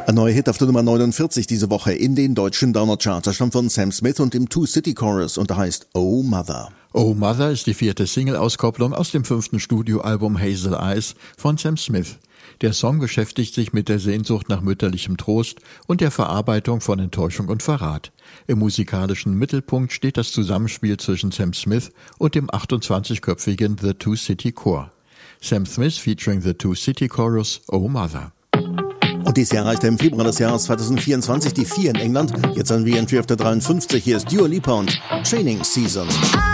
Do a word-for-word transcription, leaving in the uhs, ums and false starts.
Ein neuer Hit auf der Nummer neunundvierzig diese Woche in den deutschen Downer-Charts. Er stammt von Sam Smith und dem Two City Chorus und er heißt Oh Mother. Oh Mother ist die vierte Single-Auskopplung aus dem fünften Studioalbum Hazel Eyes von Sam Smith. Der Song beschäftigt sich mit der Sehnsucht nach mütterlichem Trost und der Verarbeitung von Enttäuschung und Verrat. Im musikalischen Mittelpunkt steht das Zusammenspiel zwischen Sam Smith und dem achtundzwanzigköpfigen The Two City Chor. Sam Smith featuring The Two City Chorus, Oh Mother. Und dies Jahr erreichte im Februar des Jahres zweitausendvierundzwanzig die vier in England. Jetzt ein Re-Entry auf der dreiundfünfzig. Hier ist Dua Lipa und Training Season.